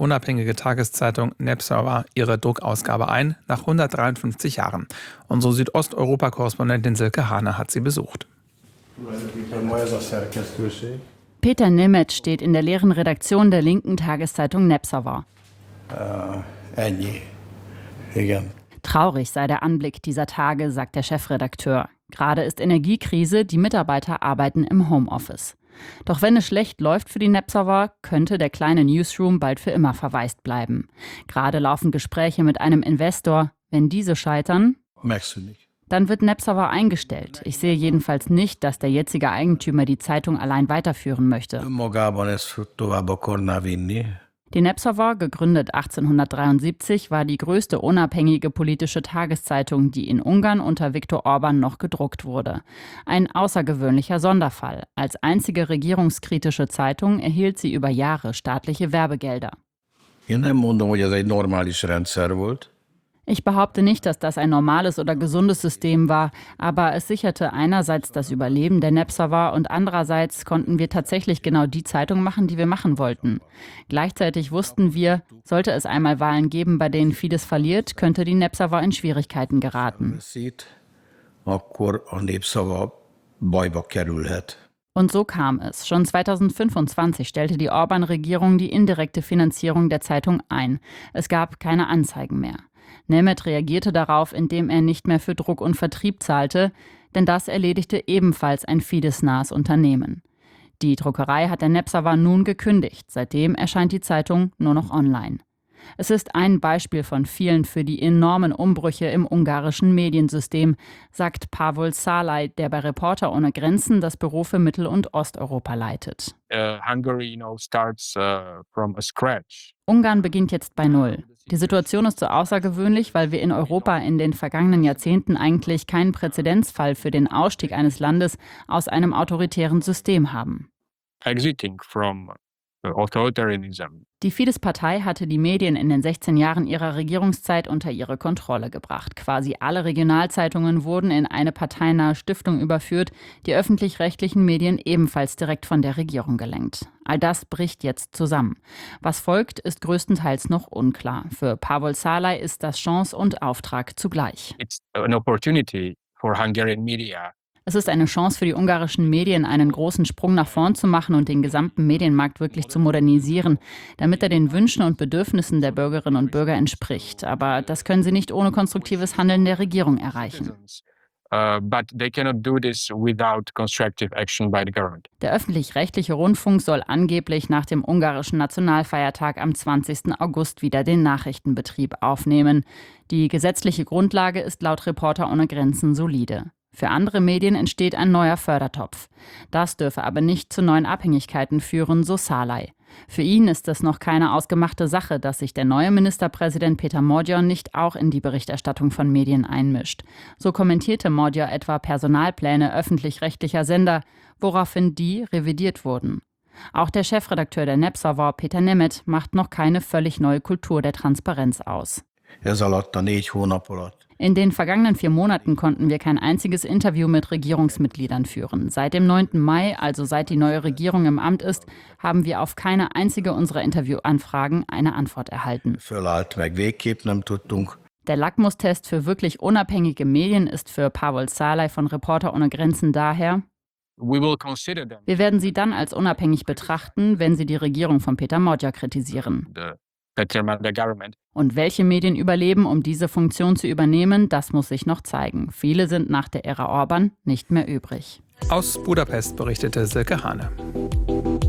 unabhängige Tageszeitung Népszava ihre Druckausgabe ein, nach 153 Jahren. Unsere Südosteuropa-Korrespondentin Silke Hane hat sie besucht. Peter Németh steht in der leeren Redaktion der linken Tageszeitung Népszava. Traurig sei der Anblick dieser Tage, sagt der Chefredakteur. Gerade ist Energiekrise, die Mitarbeiter arbeiten im Homeoffice. Doch wenn es schlecht läuft für die Népszava, könnte der kleine Newsroom bald für immer verwaist bleiben. Gerade laufen Gespräche mit einem Investor. Wenn diese scheitern, dann wird Népszava eingestellt. Ich sehe jedenfalls nicht, dass der jetzige Eigentümer die Zeitung allein weiterführen möchte. Die Népszava, gegründet 1873, war die größte unabhängige politische Tageszeitung, die in Ungarn unter Viktor Orbán noch gedruckt wurde. Ein außergewöhnlicher Sonderfall. Als einzige regierungskritische Zeitung erhielt sie über Jahre staatliche Werbegelder. Ich behaupte nicht, dass das ein normales oder gesundes System war, aber es sicherte einerseits das Überleben der Népszava und andererseits konnten wir tatsächlich genau die Zeitung machen, die wir machen wollten. Gleichzeitig wussten wir, sollte es einmal Wahlen geben, bei denen Fidesz verliert, könnte die Népszava in Schwierigkeiten geraten. Und so kam es. Schon 2025 stellte die Orbán-Regierung die indirekte Finanzierung der Zeitung ein. Es gab keine Anzeigen mehr. Németh reagierte darauf, indem er nicht mehr für Druck und Vertrieb zahlte, denn das erledigte ebenfalls ein Fidesz-nahes Unternehmen. Die Druckerei hat der Népszava nun gekündigt. Seitdem erscheint die Zeitung nur noch online. Es ist ein Beispiel von vielen für die enormen Umbrüche im ungarischen Mediensystem, sagt Pavol Szalai, der bei Reporter ohne Grenzen das Büro für Mittel- und Osteuropa leitet. Ungarn beginnt jetzt bei Null. Die Situation ist so außergewöhnlich, weil wir in Europa in den vergangenen Jahrzehnten eigentlich keinen Präzedenzfall für den Ausstieg eines Landes aus einem autoritären System haben. Die Fidesz-Partei hatte die Medien in den 16 Jahren ihrer Regierungszeit unter ihre Kontrolle gebracht. Quasi alle Regionalzeitungen wurden in eine parteinahe Stiftung überführt, die öffentlich-rechtlichen Medien ebenfalls direkt von der Regierung gelenkt. All das bricht jetzt zusammen. Was folgt, ist größtenteils noch unklar. Für Pavol Szalai ist das Chance und Auftrag zugleich. Es ist eine Chance für die ungarischen Medien, einen großen Sprung nach vorn zu machen und den gesamten Medienmarkt wirklich zu modernisieren, damit er den Wünschen und Bedürfnissen der Bürgerinnen und Bürger entspricht. Aber das können sie nicht ohne konstruktives Handeln der Regierung erreichen. Der öffentlich-rechtliche Rundfunk soll angeblich nach dem ungarischen Nationalfeiertag am 20. August wieder den Nachrichtenbetrieb aufnehmen. Die gesetzliche Grundlage ist laut Reporter ohne Grenzen solide. Für andere Medien entsteht ein neuer Fördertopf. Das dürfe aber nicht zu neuen Abhängigkeiten führen, so Szalai. Für ihn ist es noch keine ausgemachte Sache, dass sich der neue Ministerpräsident Péter Magyar nicht auch in die Berichterstattung von Medien einmischt. So kommentierte Magyar etwa Personalpläne öffentlich-rechtlicher Sender, woraufhin die revidiert wurden. Auch der Chefredakteur der Népszava, Peter Németh, macht noch keine völlig neue Kultur der Transparenz aus. In den vergangenen 4 Monaten konnten wir kein einziges Interview mit Regierungsmitgliedern führen. Seit dem 9. Mai, also seit die neue Regierung im Amt ist, haben wir auf keine einzige unserer Interviewanfragen eine Antwort erhalten. Der Lackmustest für wirklich unabhängige Medien ist für Pavol Szalai von Reporter ohne Grenzen daher: Wir werden sie dann als unabhängig betrachten, wenn sie die Regierung von Péter Magyar kritisieren. Und welche Medien überleben, um diese Funktion zu übernehmen, das muss sich noch zeigen. Viele sind nach der Ära Orbán nicht mehr übrig. Aus Budapest berichtete Silke Hane.